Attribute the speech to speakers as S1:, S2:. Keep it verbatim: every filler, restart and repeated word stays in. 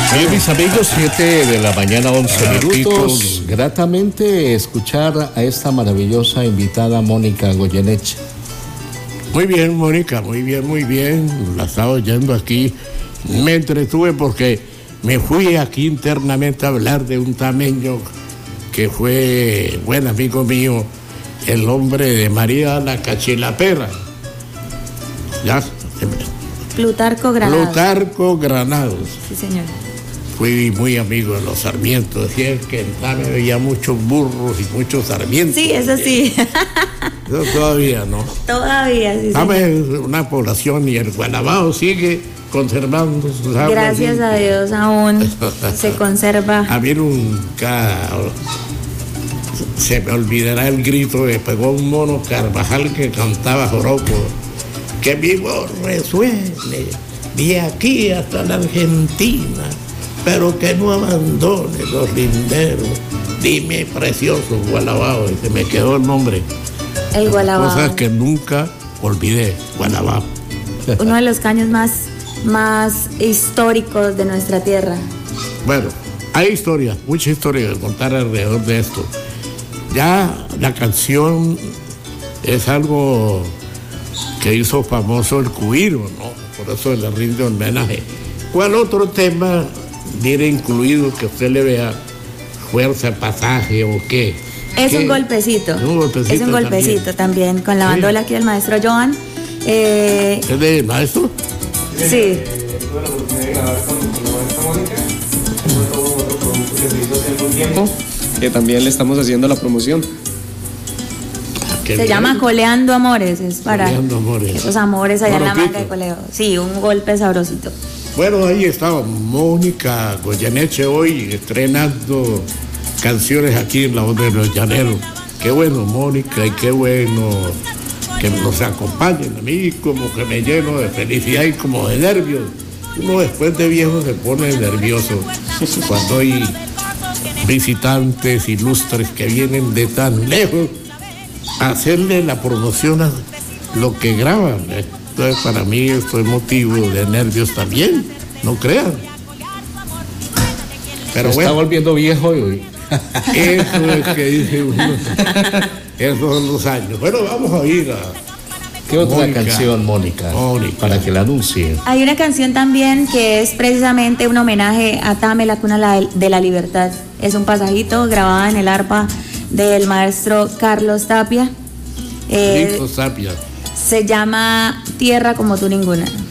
S1: Bien, mis amigos, siete de la mañana, once minutos. Gratamente escuchar a esta maravillosa invitada Mónica Goyeneche.
S2: Muy bien, Mónica, muy bien, muy bien. La estaba oyendo aquí. Me entretuve porque me fui aquí internamente a hablar de un tameño que fue buen amigo mío, el hombre de María la Cachilapera. Ya.
S3: Plutarco Granados.
S2: Plutarco Granados.
S3: Sí, señor.
S2: Fui muy amigo de los sarmientos. Decía que en Tame veía muchos burros y muchos sarmientos.
S3: Sí, eso sí.
S2: Eso todavía, ¿no?
S3: Todavía, sí.
S2: Tame es una población y el Gualabao sigue conservando sus aguas.
S3: Gracias a Dios aún se conserva.
S2: Había un... Se me olvidará el grito que pegó un mono Carvajal que cantaba joropo. Que mi voz resuene de aquí hasta la Argentina, pero que no abandone los linderos. Dime, precioso Gualabao, y se me quedó el nombre.
S3: El Gualabao.
S2: Cosas que nunca olvidé, Gualabao.
S3: Uno de los caños más, más históricos de nuestra tierra.
S2: Bueno, hay historias, mucha historia que contar alrededor de esto. Ya la canción es algo que hizo famoso el cuiro, ¿no? Por eso le rinde homenaje. ¿Cuál otro tema viene incluido que usted le vea fuerza, pasaje o qué?
S3: Es
S2: ¿Qué?
S3: un golpecito.
S2: Un golpecito
S3: es un golpecito también, también con la bandola aquí del maestro Joan. Eh,
S2: ¿Es de maestro?
S3: Sí.
S4: Que también le estamos haciendo la promoción.
S3: Se bien. llama Coleando Amores, es para
S2: Coleando Amores.
S3: Esos amores allá en la manga de coleo. Sí, un golpe sabrosito.
S2: Bueno, ahí estaba Mónica Goyeneche hoy estrenando canciones aquí en La Voz de los Llaneros. Qué bueno, Mónica, y qué bueno que nos acompañen. A mí como que me lleno de felicidad y como de nervios. Uno después de viejo se pone nervioso cuando hay visitantes ilustres que vienen de tan lejos a hacerle la promoción a lo que graban. Entonces para mí esto es motivo de nervios también, no crean.
S1: Pero bueno, está volviendo viejo hoy.
S2: Eso es que dice uno. Esos son los años. Bueno, vamos a ir a...
S1: ¿Qué otra Mónica, canción, Mónica, Mónica, para que la anuncie?
S3: Hay una canción también que es precisamente un homenaje a Tame, la cuna de la libertad. Es un pasajito grabada en el arpa del maestro Carlos Tapia.
S2: Eh, Tapia.
S3: Se llama Tierra como tú ninguna.